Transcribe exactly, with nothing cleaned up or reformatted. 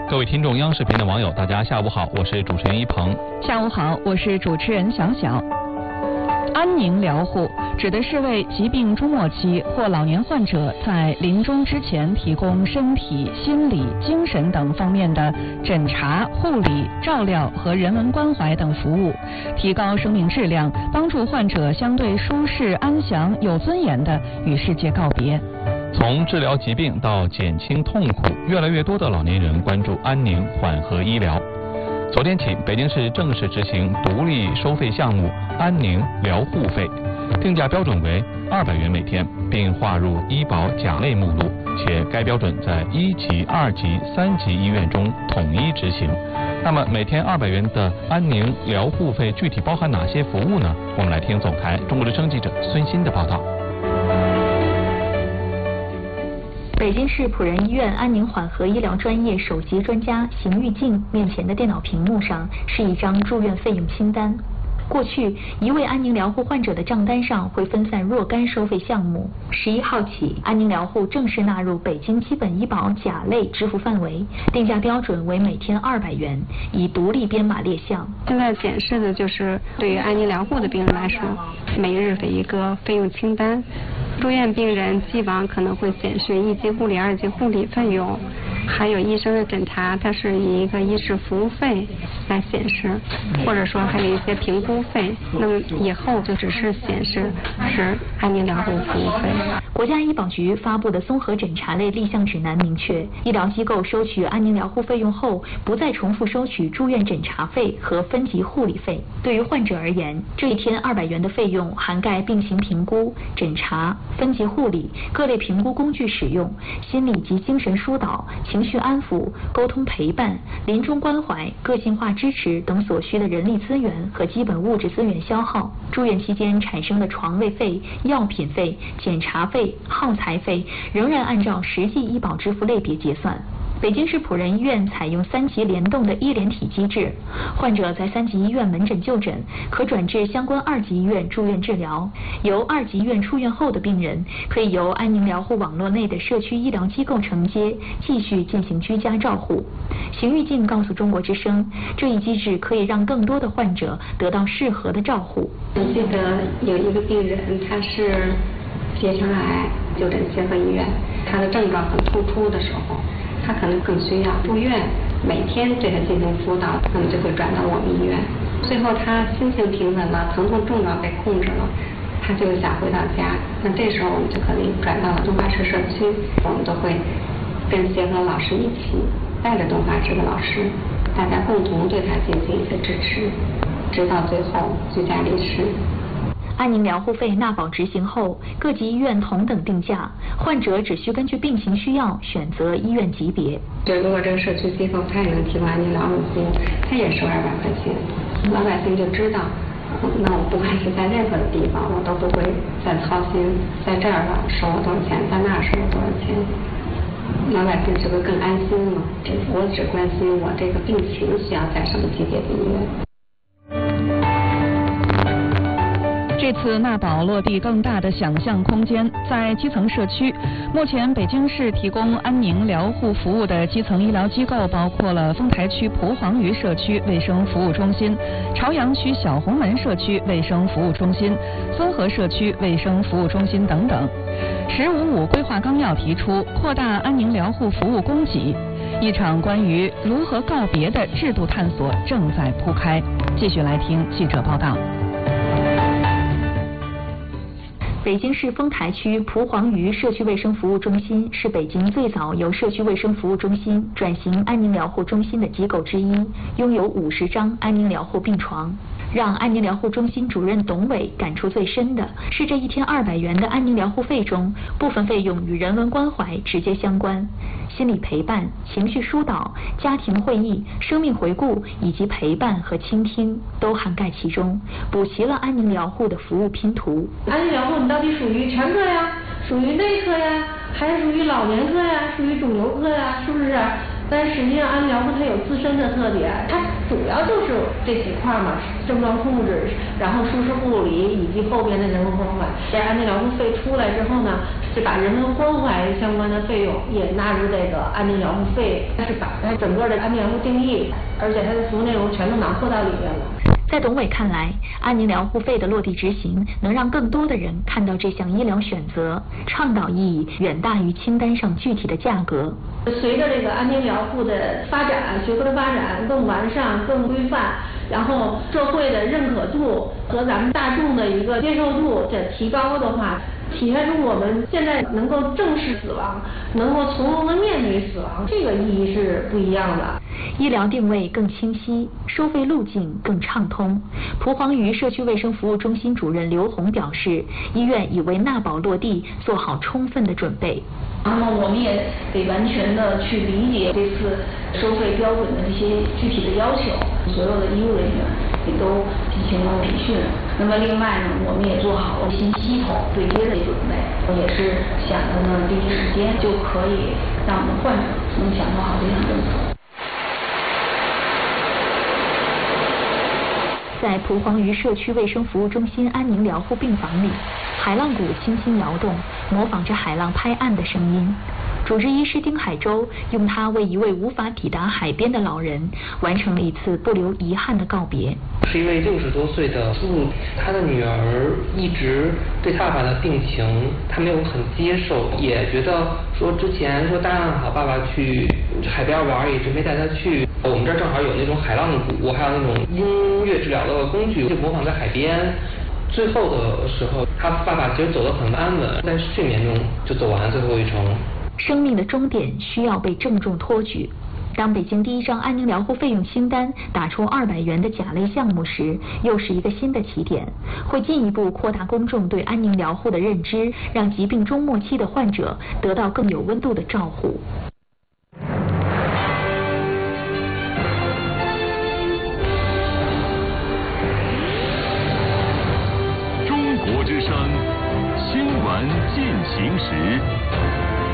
各位听众，央视频的网友，大家下午好，我是主持人一鹏。 下午好，我是主持人小小。安宁疗护指的是为疾病终末期或老年患者在临终之前提供身体、心理、精神等方面的诊查、护理、照料和人文关怀等服务，提高生命质量，帮助患者相对舒适、安详、有尊严地与世界告别。 从治疗疾病到减轻痛苦，越来越多的老年人关注安宁缓和医疗。昨天起，北京市正式执行独立收费项目安宁疗护费，定价标准为二百元每天，并划入医保甲类目录，且该标准在一级、二级、三级医院中统一执行。那么每天二百元的安宁疗护费具体包含哪些服务呢？我们来听总台中国之声记者孙鑫的报道。 北京市辅仁医院安宁缓和医疗专业首席专家邢玉静面前的电脑屏幕上是一张住院费用清单。过去，一位安宁疗护患者的账单上会分散若干收费项目。十一号起，安宁疗护正式纳入北京基本医保甲类支付范围，定价标准为每天二百元，以独立编码列项。 现在显示的就是对于安宁疗护的病人来说，每日的一个费用清单。住院病人既往可能会显示一级护理、二级护理费用，还有医生的诊查，它是以一个医师服务费来显示，或者说还有一些评估费。那么以后就只是显示是安宁疗护服务费。 国家医保局发布的综合诊查类立项指南明确，医疗机构收取安宁疗护费用后，不再重复收取住院诊查费和分级护理费。对于患者而言，这一天二百元的费用涵盖病情评估、诊查、分级护理、各类评估工具使用、心理及精神疏导、情绪安抚、沟通陪伴、临终关怀、个性化支持等所需的人力资源和基本物质资源消耗。住院期间产生的床位费、药品费、检查费、耗材费仍然按照实际医保支付类别结算。北京市辅仁医院采用三级联动的医联体机制，患者在三级医院门诊就诊，可转至相关二级医院住院治疗。由二级医院出院后的病人，可以由安宁疗护网络内的社区医疗机构承接，继续进行居家照护。邢玉静告诉中国之声，这一机制可以让更多的患者得到适合的照护。 我记得有一个病人，他是结肠癌，就诊协和医院，他的症状很突出的时候，他可能更需要住院，每天对他进行辅导，那么就会转到我们医院。最后他心情平稳了，疼痛症状被控制了，他就想回到家，那这时候我们就可以转到了东华市社区，我们都会跟协和老师一起带着东华市的老师，大家共同对他进行一些支持，直到最后居家离世。 安宁疗护费纳保执行后，各级医院同等定价，患者只需根据病情需要选择医院级别。 就如果这个社区机构它也能提供安宁疗护服务，它也收二百块钱，老百姓就知道，那我不管是在任何的地方，我都不会再操心，在这儿收我多少钱，在那儿收我多少钱，老百姓是不是更安心了？我只关心我这个病情需要在什么级别的医院。 这次纳保落地更大的想象空间，在基层社区。目前，北京市提供安宁疗护服务的基层医疗机构包括了丰台区蒲黄榆社区卫生服务中心、朝阳区小红门社区卫生服务中心、孙河社区卫生服务中心等等。十五五规划纲要提出扩大安宁疗护服务供给，一场关于如何告别的制度探索正在铺开。继续来听记者报道。 北京市丰台区蒲黄榆社区卫生服务中心是北京最早由社区卫生服务中心转型安宁疗护中心的机构之一，拥有五十张安宁疗护病床。让安宁疗护中心主任董伟感触最深的是，这一天二百元的安宁疗护费中，部分费用与人文关怀直接相关，心理陪伴、情绪疏导、家庭会议、生命回顾以及陪伴和倾听都涵盖其中，补齐了安宁疗护的服务拼图。 安宁疗护你到底属于全科呀，属于内科呀，还是属于老年科呀，属于肿瘤科呀，是不是？ 但实际上安宁疗护它有自身的特点，它主要就是这几块嘛，症状控制，然后舒适护理以及后边的人文关怀。这安宁疗护费出来之后呢，是把人文关怀相关的费用也纳入这个安宁疗护费，它是把它整个的安宁疗护定义，而且它的服务内容全都囊括到里面了。 在董伟看来，安宁疗护费的落地执行，能让更多的人看到这项医疗选择，倡导意义远大于清单上具体的价格。 随着这个安宁疗护的发展，学科的发展更完善、更规范，然后社会的认可度和咱们大众的一个接受度的提高的话，体现出我们现在能够正视死亡，能够从容的面对死亡，这个意义是不一样的。 医疗定位更清晰，收费路径更畅通。蒲黄榆社区卫生服务中心主任刘红表示，医院已为纳保落地做好充分的准备。 那么我们也得完全的去理解这次收费标准的这些具体的要求，所有的医务人员也都进行了培训。那么另外呢，我们也做好了新系统对接的准备，也是想着呢第一时间就可以让我们患者能享受好这项政策。 在蒲黄榆社区卫生服务中心安宁疗护病房里，海浪鼓轻轻摇动，模仿着海浪拍岸的声音。主治医师丁海洲用它为一位无法抵达海边的老人完成了一次不留遗憾的告别。 是一位六十多岁的叔叔，他的女儿一直对他爸爸的病情他没有很接受，也觉得说之前说答应好爸爸去海边玩，一直没带他去。我们这儿正好有那种海浪鼓，还有那种音乐治疗的工具，就模仿在海边。最后的时候，他爸爸其实走得很安稳，在睡眠中就走完了最后一程。 生命的终点需要被郑重托举。当北京第一张安宁疗护费用清单打出二百元的甲类项目时，又是一个新的起点，会进一步扩大公众对安宁疗护的认知，让疾病中末期的患者得到更有温度的照护。 中国之声，新闻进行时。